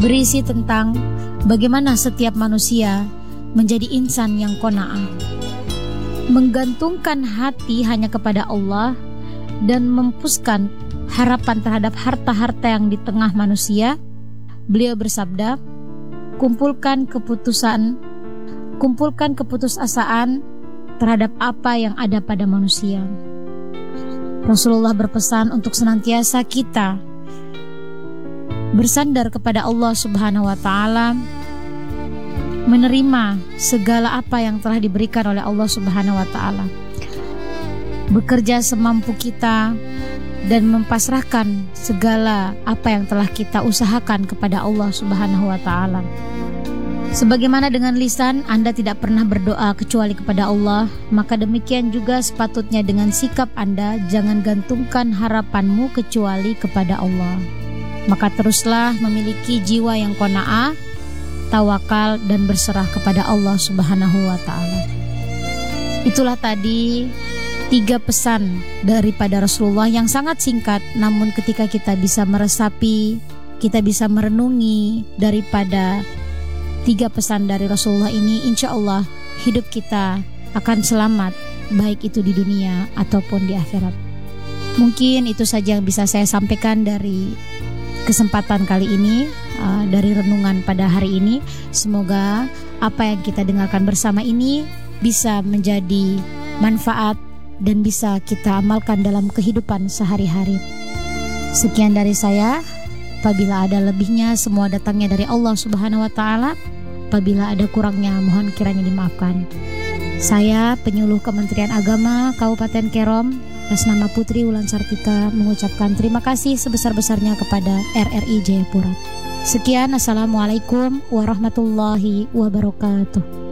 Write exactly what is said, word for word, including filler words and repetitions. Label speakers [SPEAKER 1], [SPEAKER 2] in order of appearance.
[SPEAKER 1] berisi tentang bagaimana setiap manusia menjadi insan yang qanaah, menggantungkan hati hanya kepada Allah dan mempuskan harapan terhadap harta-harta yang di tengah manusia. Beliau bersabda, kumpulkan keputusan, kumpulkan keputusasaan terhadap apa yang ada pada manusia. Rasulullah berpesan untuk senantiasa kita bersandar kepada Allah Subhanahu wa taala, menerima segala apa yang telah diberikan oleh Allah Subhanahu wa taala, bekerja semampu kita dan mempasrahkan segala apa yang telah kita usahakan kepada Allah Subhanahu wa taala. Sebagaimana dengan lisan Anda tidak pernah berdoa kecuali kepada Allah, maka demikian juga sepatutnya dengan sikap Anda, jangan gantungkan harapanmu kecuali kepada Allah. Maka teruslah memiliki jiwa yang qanaah, tawakal dan berserah kepada Allah Subhanahu wa taala. Itulah tadi tiga pesan daripada Rasulullah yang sangat singkat, namun ketika kita bisa meresapi, kita bisa merenungi daripada tiga pesan dari Rasulullah ini, insya Allah hidup kita akan selamat, baik itu di dunia ataupun di akhirat. Mungkin itu saja yang bisa saya sampaikan dari kesempatan kali ini, uh, dari renungan pada hari ini. Semoga apa yang kita dengarkan bersama ini bisa menjadi manfaat dan bisa kita amalkan dalam kehidupan sehari-hari. Sekian dari saya. Apabila ada lebihnya, semua datangnya dari Allah Subhanahu wa taala. Apabila ada kurangnya, mohon kiranya dimaafkan. Saya penyuluh Kementerian Agama Kabupaten Kerom atas nama Putri Wulan Sartika mengucapkan terima kasih sebesar-besarnya kepada R R I Jayapura. Sekian, assalamualaikum warahmatullahi wabarakatuh.